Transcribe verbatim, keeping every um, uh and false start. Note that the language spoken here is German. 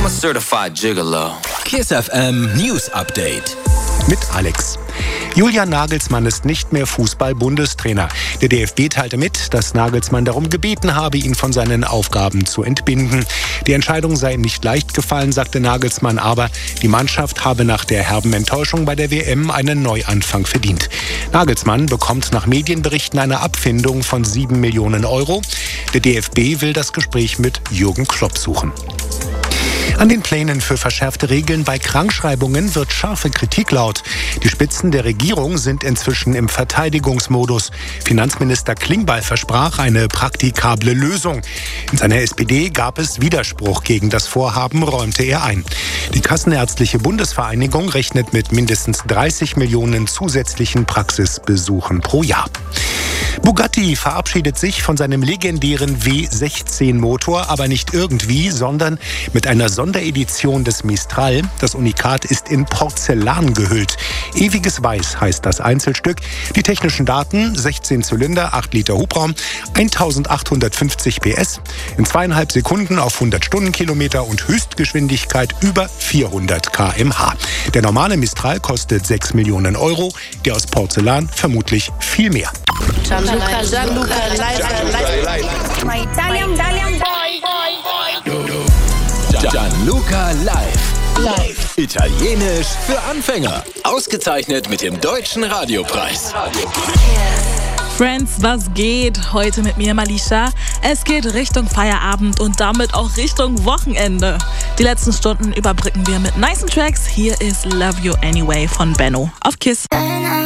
a certified gigolo. Kiss F M News Update. Mit Alex. Julian Nagelsmann ist nicht mehr Fußball-Bundestrainer. Der D F B teilte mit, dass Nagelsmann darum gebeten habe, ihn von seinen Aufgaben zu entbinden. Die Entscheidung sei ihm nicht leicht gefallen, sagte Nagelsmann, aber die Mannschaft habe nach der herben Enttäuschung bei der W M einen Neuanfang verdient. Nagelsmann bekommt nach Medienberichten eine Abfindung von sieben Millionen Euro. Der D F B will das Gespräch mit Jürgen Klopp suchen. An den Plänen für verschärfte Regeln bei Krankschreibungen wird scharfe Kritik laut. Die Spitzen der Regierung sind inzwischen im Verteidigungsmodus. Finanzminister Klingbeil versprach eine praktikable Lösung. In seiner S P D gab es Widerspruch gegen das Vorhaben, räumte er ein. Die Kassenärztliche Bundesvereinigung rechnet mit mindestens dreißig Millionen zusätzlichen Praxisbesuchen pro Jahr. Bugatti verabschiedet sich von seinem legendären W sechzehn Motor, aber nicht irgendwie, sondern mit einer Sonderedition des Mistral. Das Unikat ist in Porzellan gehüllt. Ewiges Weiß heißt das Einzelstück. Die technischen Daten: sechzehn Zylinder, acht Liter Hubraum, eintausendachthundertfünfzig P S, in zweieinhalb Sekunden auf hundert Stundenkilometer und Höchstgeschwindigkeit über vierhundert Kilometer pro Stunde. Der normale Mistral kostet sechs Millionen Euro, der aus Porzellan vermutlich viel mehr. Gianluca, Gianluca, live, My Italian, Italian boy. Gianluca live. Live. Italienisch für Anfänger. Ausgezeichnet mit dem Deutschen Radiopreis. Friends, was geht? Heute mit mir, Malisha. Es geht Richtung Feierabend und damit auch Richtung Wochenende. Die letzten Stunden überbrücken wir mit nicen Tracks. Hier ist Love You Anyway von Benno auf Kiss.